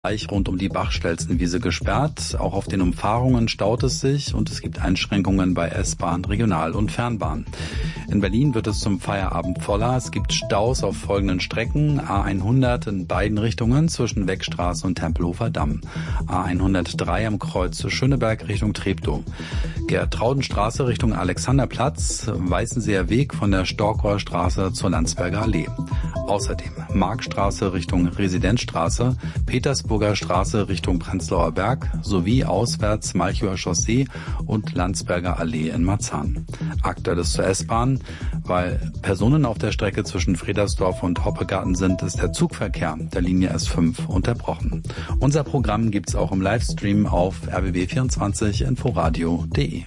Bereich rund um die Bachstelzenwiese gesperrt. Auch auf den Umfahrungen staut es sich und es gibt Einschränkungen bei S-Bahn, Regional- und Fernbahn. In Berlin wird es zum Feierabend voller. Es gibt Staus auf folgenden Strecken. A100 in beiden Richtungen zwischen Weckstraße und Tempelhofer Damm. A103 am Kreuz Schöneberg Richtung Treptow. Gertraudenstraße Richtung Alexanderplatz. Weißenseer Weg von der Storkower Straße zur Landsberger Allee. Außerdem Markstraße Richtung Residenzstraße, Petersburger Straße Richtung Prenzlauer Berg sowie auswärts Malchower Chaussee und Landsberger Allee in Marzahn. Aktuelles zur S-Bahn. Weil Personen auf der Strecke zwischen Fredersdorf und Hoppegarten sind, ist der Zugverkehr der Linie S5 unterbrochen. Unser Programm gibt's auch im Livestream auf rbb24inforadio.de.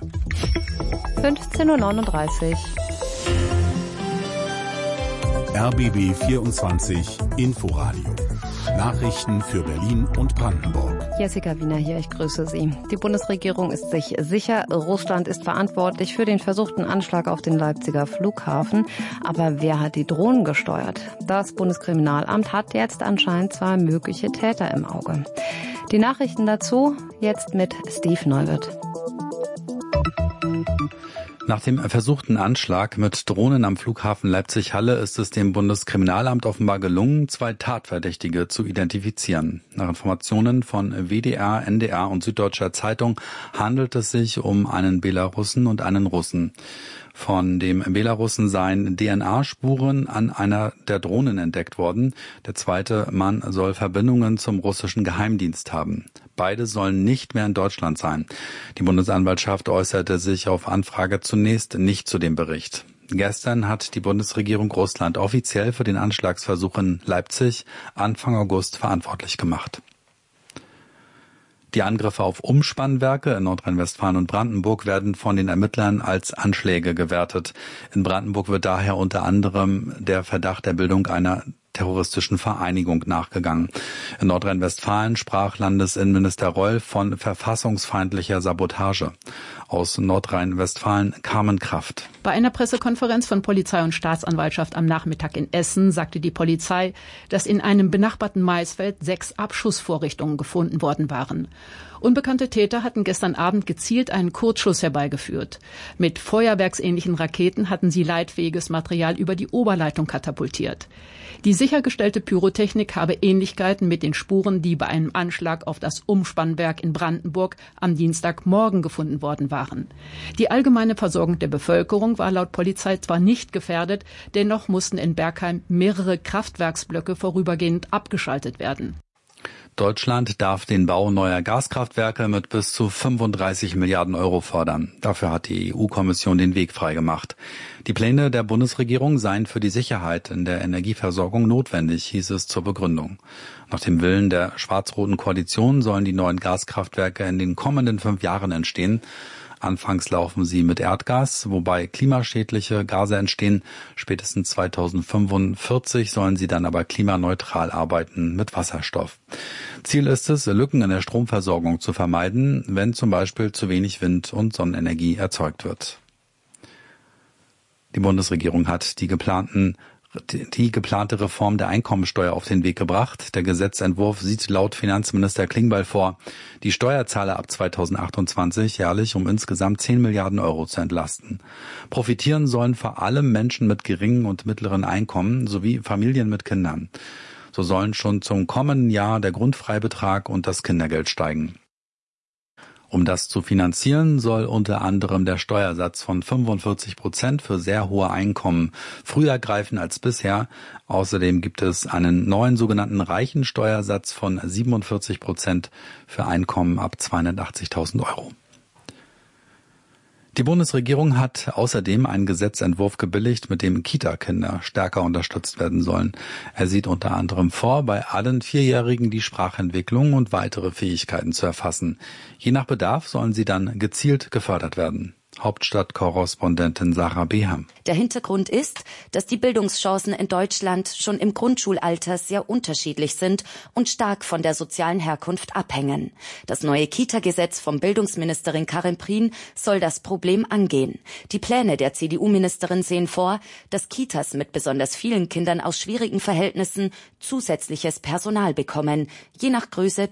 15:39 Uhr. RBB 24 Inforadio. Nachrichten für Berlin und Brandenburg. Jessica Wiener hier, ich grüße Sie. Die Bundesregierung ist sich sicher, Russland ist verantwortlich für den versuchten Anschlag auf den Leipziger Flughafen. Aber wer hat die Drohnen gesteuert? Das Bundeskriminalamt hat jetzt anscheinend 2 mögliche Täter im Auge. Die Nachrichten dazu jetzt mit Steve Neuwirth. Nach dem versuchten Anschlag mit Drohnen am Flughafen Leipzig-Halle ist es dem Bundeskriminalamt offenbar gelungen, 2 Tatverdächtige zu identifizieren. Nach Informationen von WDR, NDR und Süddeutscher Zeitung handelt es sich um einen Belarussen und einen Russen. Von dem Belarussen seien DNA-Spuren an einer der Drohnen entdeckt worden. Der zweite Mann soll Verbindungen zum russischen Geheimdienst haben. Beide sollen nicht mehr in Deutschland sein. Die Bundesanwaltschaft äußerte sich auf Anfrage zunächst nicht zu dem Bericht. Gestern hat die Bundesregierung Russland offiziell für den Anschlagsversuch in Leipzig Anfang August verantwortlich gemacht. Die Angriffe auf Umspannwerke in Nordrhein-Westfalen und Brandenburg werden von den Ermittlern als Anschläge gewertet. In Brandenburg wird daher unter anderem der Verdacht der Bildung einer terroristischen Vereinigung nachgegangen. In Nordrhein-Westfalen sprach Landesinnenminister Reul von verfassungsfeindlicher Sabotage. Aus Nordrhein-Westfalen Carmen Kraft. Bei einer Pressekonferenz von Polizei und Staatsanwaltschaft am Nachmittag in Essen sagte die Polizei, dass in einem benachbarten Maisfeld 6 Abschussvorrichtungen gefunden worden waren. Unbekannte Täter hatten gestern Abend gezielt einen Kurzschuss herbeigeführt. Mit feuerwerksähnlichen Raketen hatten sie leitfähiges Material über die Oberleitung katapultiert. Die sichergestellte Pyrotechnik habe Ähnlichkeiten mit den Spuren, die bei einem Anschlag auf das Umspannwerk in Brandenburg am Dienstagmorgen gefunden worden waren. Die allgemeine Versorgung der Bevölkerung war laut Polizei zwar nicht gefährdet, dennoch mussten in Bergheim mehrere Kraftwerksblöcke vorübergehend abgeschaltet werden. Deutschland darf den Bau neuer Gaskraftwerke mit bis zu 35 Milliarden Euro fördern. Dafür hat die EU-Kommission den Weg freigemacht. Die Pläne der Bundesregierung seien für die Sicherheit in der Energieversorgung notwendig, hieß es zur Begründung. Nach dem Willen der schwarz-roten Koalition sollen die neuen Gaskraftwerke in den kommenden 5 Jahren entstehen. Anfangs laufen sie mit Erdgas, wobei klimaschädliche Gase entstehen. Spätestens 2045 sollen sie dann aber klimaneutral arbeiten mit Wasserstoff. Ziel ist es, Lücken in der Stromversorgung zu vermeiden, wenn zum Beispiel zu wenig Wind- und Sonnenenergie erzeugt wird. Die Bundesregierung hat die geplante Reform der Einkommensteuer auf den Weg gebracht. Der Gesetzentwurf sieht laut Finanzminister Klingbeil vor, die Steuerzahler ab 2028 jährlich um insgesamt 10 Milliarden Euro zu entlasten. Profitieren sollen vor allem Menschen mit geringen und mittleren Einkommen sowie Familien mit Kindern. So sollen schon zum kommenden Jahr der Grundfreibetrag und das Kindergeld steigen. Um das zu finanzieren, soll unter anderem der Steuersatz von 45% für sehr hohe Einkommen früher greifen als bisher. Außerdem gibt es einen neuen sogenannten Reichensteuersatz von 47% für Einkommen ab 280.000 Euro. Die Bundesregierung hat außerdem einen Gesetzentwurf gebilligt, mit dem Kita-Kinder stärker unterstützt werden sollen. Er sieht unter anderem vor, bei allen 4-Jährigen die Sprachentwicklung und weitere Fähigkeiten zu erfassen. Je nach Bedarf sollen sie dann gezielt gefördert werden. Hauptstadtkorrespondentin Sarah Beham. Der Hintergrund ist, dass die Bildungschancen in Deutschland schon im Grundschulalter sehr unterschiedlich sind und stark von der sozialen Herkunft abhängen. Das neue Kita-Gesetz von Bildungsministerin Karin Prien soll das Problem angehen. Die Pläne der CDU-Ministerin sehen vor, dass Kitas mit besonders vielen Kindern aus schwierigen Verhältnissen zusätzliches Personal bekommen, je nach Größe